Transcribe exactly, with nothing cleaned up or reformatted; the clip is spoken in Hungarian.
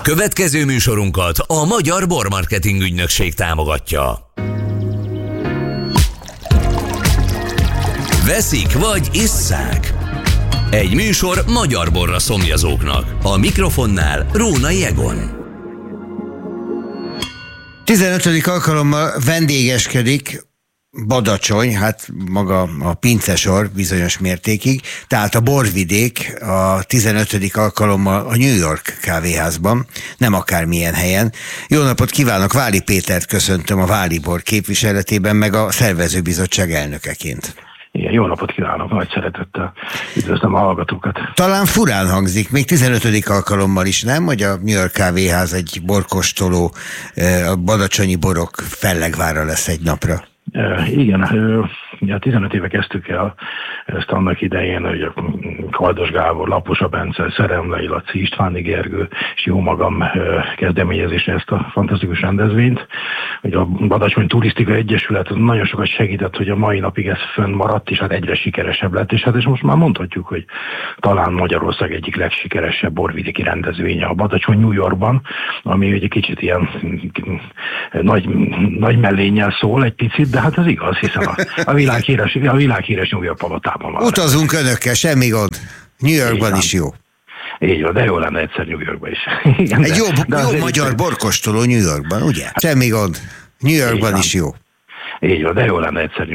Következő műsorunkat a Magyar Bormarketing Ügynökség támogatja. Veszik vagy isszák? Egy műsor magyar borra szomjazóknak. A mikrofonnál Rónai Egon. tizenötödik alkalommal vendégeskedik Badacsony, hát maga a pincesor bizonyos mértékig, tehát a borvidék a tizenötödik alkalommal a New York kávéházban, nem akármilyen helyen. Jó napot kívánok, Váli Pétert köszöntöm a Váli Bor képviseletében, meg a szervezőbizottság elnökeként. Igen, jó napot kívánok, nagy szeretettel üdvözlöm a hallgatókat. Talán furán hangzik, még tizenötödik alkalommal is, nem? Hogy a New York kávéház egy borkóstoló, a badacsonyi borok fellegvára lesz egy napra. E, igen, ugye tizenöt éve kezdtük el ezt annak idején, hogy Kaldos Gábor, Laposa Bence, Szeremlei Laci, Istváni Gergő és jó magam kezdeményezésre ezt a fantasztikus rendezvényt. Ugye a Badacsony Turisztika Egyesület nagyon sokat segített, hogy a mai napig ez fönnmaradt, és hát egyre sikeresebb lett, és hát és most már mondhatjuk, hogy talán Magyarország egyik legsikeresebb borvidéki rendezvénye a Badacsony New Yorkban, ami egy kicsit ilyen nagy, nagy mellénnyel szól egy picit, de hát ez igaz, hiszen a, a világhíres, a világhíres New York palotában van. Utazunk önökkel, semmi gond. New Yorkban is jó. Így van, de jó lenne egyszer New Yorkban is. Igen, egy de, jó, de jó magyar borkóstoló New Yorkban, ugye? Semmi gond. New Yorkban is jó. Így van, de jó lenne egyszer New